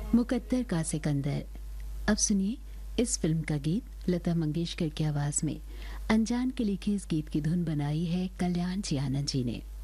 मुकद्दर का सिकंदर। अब सुनिए इस फिल्म का गीत लता मंगेशकर की आवाज में। अनजान के लिखे इस गीत की धुन बनाई है कल्याण जी आनंद जी ने।